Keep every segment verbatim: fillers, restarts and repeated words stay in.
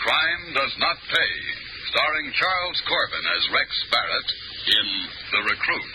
Crime Does Not Pay, starring Charles Corbin as Rex Barrett in The Recruit.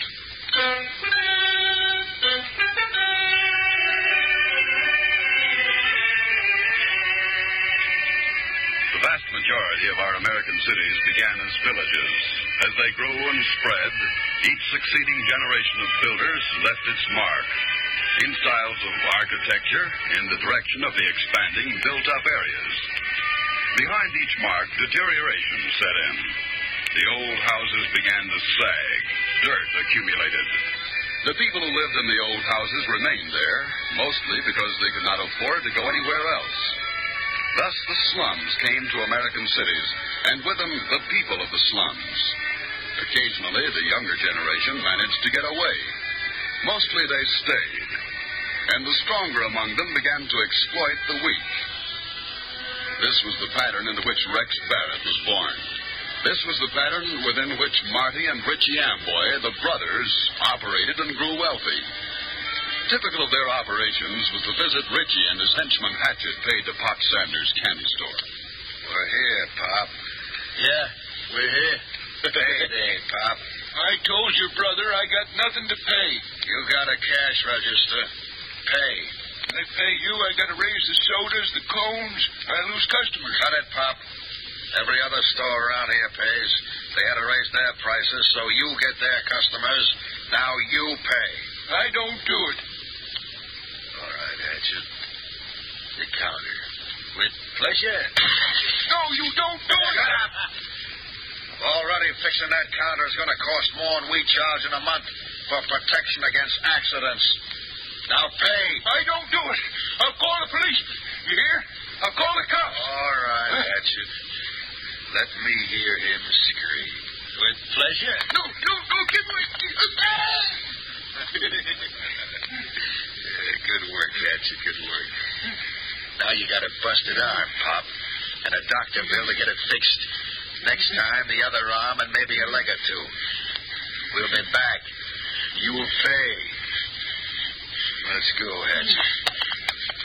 The vast majority of our American cities began as villages. As they grew and spread, each succeeding generation of builders left its mark in styles of architecture in the direction of the expanding built-up areas. Behind each mark, deterioration set in. The old houses began to sag. Dirt accumulated. The people who lived in the old houses remained there, mostly because they could not afford to go anywhere else. Thus, the slums came to American cities, and with them, the people of the slums. Occasionally, the younger generation managed to get away. Mostly, they stayed. And the stronger among them began to exploit the weak. This was the pattern into which Rex Barrett was born. This was the pattern within which Marty and Richie Amboy, the brothers, operated and grew wealthy. Typical of their operations was the visit Richie and his henchman Hatchet paid to Pop Sanders' candy store. We're here, Pop. Yeah, we're here. Payday, Pop. I told you, brother, I got nothing to pay. You got a cash register. Pay. I pay you, I got to raise the sodas, the cones. I lose customers. Cut it, Pop. Every other store around here pays. They had to raise their prices, so you get their customers. Now you pay. I don't do it. All right, Hatchet. The counter. With pleasure. No, you don't do it. Shut up. Already fixing that counter is going to cost more than we charge in a month for protection against accidents. Now pay. I don't do it. I'll call the policeman. You hear? I'll call the cops. All right, Hatchet. Let me hear him scream. With pleasure. No, no, no, get away. Yeah, good work, Hatchet, good work. Now you got a busted arm, Pop, and a doctor bill to get it fixed. Next time, the other arm and maybe a leg or two. We'll be back. You'll pay. Let's go, Hatchet.